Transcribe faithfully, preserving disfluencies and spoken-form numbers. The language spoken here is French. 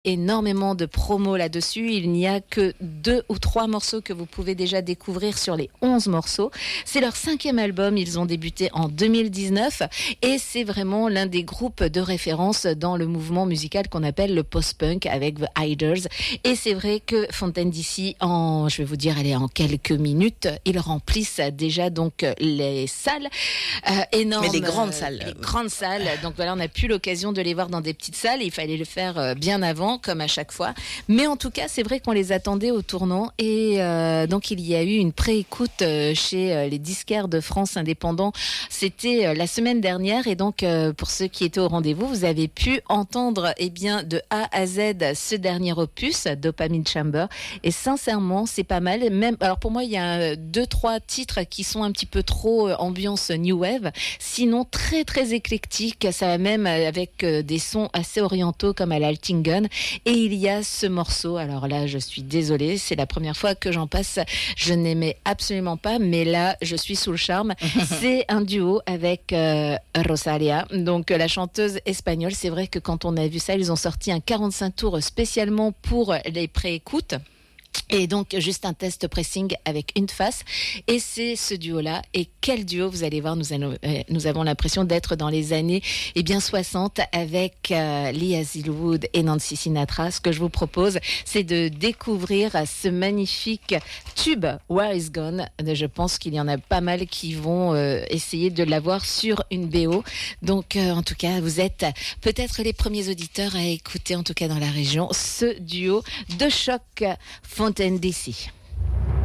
énormément de promos là-dessus. Il n'y a que deux ou trois morceaux que vous pouvez déjà découvrir sur les onze morceaux. C'est leur cinquième album. Ils ont débuté en deux mille dix-neuf et c'est vraiment l'un des groupes de référence dans le mouvement musical qu'on appelle le post-punk avec The Idlers. Et c'est vrai que Fontaine D C, en, je vais vous dire, allez, en quelques minutes, ils remplissent déjà donc les salles euh, énormes. Mais les grandes salles. Les grandes salles. Donc voilà, on n'a plus l'occasion de les voir dans des petites salles. Il fallait le faire bien avant, comme à chaque fois. Mais en tout cas, c'est vrai qu'on les attendait au tournant. Et euh, donc, il y a eu une pré-écoute chez les disquaires de France indépendants. C'était la semaine dernière. Et donc, euh, pour ceux qui étaient au rendez-vous, vous avez pu entendre eh bien, de A à Z ce dernier opus, Dopamine Chamber. Et sincèrement, c'est pas mal. Même, alors pour moi, il y a deux, trois titres qui sont un petit peu trop ambiance new wave. Sinon, très, très éclectique. Ça va même avec des sons assez orientaux comme à l'Altingen. Et il y a ce morceau, alors là je suis désolée, c'est la première fois que j'en passe, je n'aimais absolument pas, mais là je suis sous le charme. C'est un duo avec euh, Rosalia, donc la chanteuse espagnole. C'est vrai que quand on a vu ça, ils ont sorti un quarante-cinq tours spécialement pour les pré-écoutes. Et donc, juste un test pressing avec une face. Et c'est ce duo-là. Et quel duo, vous allez voir, nous, allons, euh, nous avons l'impression d'être dans les années eh bien, soixante avec euh, Lee Hazelwood et Nancy Sinatra. Ce que je vous propose, c'est de découvrir ce magnifique tube, Where Is Gone. Je pense qu'il y en a pas mal qui vont euh, essayer de l'avoir sur une B O. Donc, euh, en tout cas, vous êtes peut-être les premiers auditeurs à écouter, en tout cas dans la région, ce duo de choc Fontaine D C.